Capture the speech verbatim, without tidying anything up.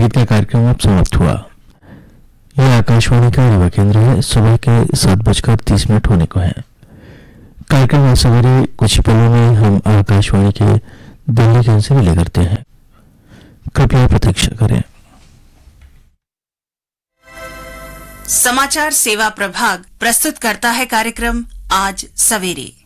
संगीत का कार्यक्रम अब समाप्त हुआ। यह आकाशवाणी का रीवा केंद्र है। सुबह के सात बजकर तीस मिनट होने को है। कार्यक्रम आज सवेरे कुछ पलों में हम आकाशवाणी के दिल्ली केंद्र से विलय करते हैं। कृपया प्रतीक्षा करें। समाचार सेवा प्रभाग प्रस्तुत करता है कार्यक्रम आज सवेरे।